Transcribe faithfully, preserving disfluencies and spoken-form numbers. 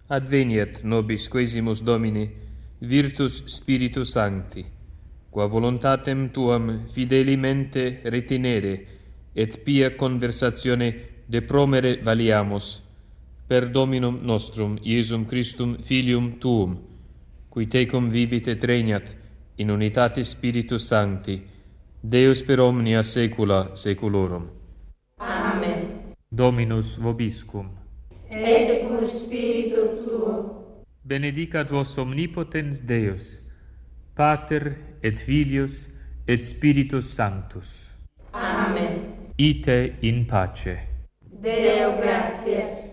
Adveniat nobis quesimus Domini, virtus Spiritus Sancti, qua voluntatem tuam fidelimente retinere, et pia conversatione depromere valiamus, per Dominum nostrum Iesum Christum Filium Tuum, qui tecum vivit et regnat in unitate Spiritus Sancti, Deus per omnia saecula saeculorum. Amen. Dominus vobiscum. Et cum spiritu tuo. Benedicat vos omnipotens Deus, Pater et Filius et Spiritus Sanctus. Amen. Ite in pace. Deo gratias.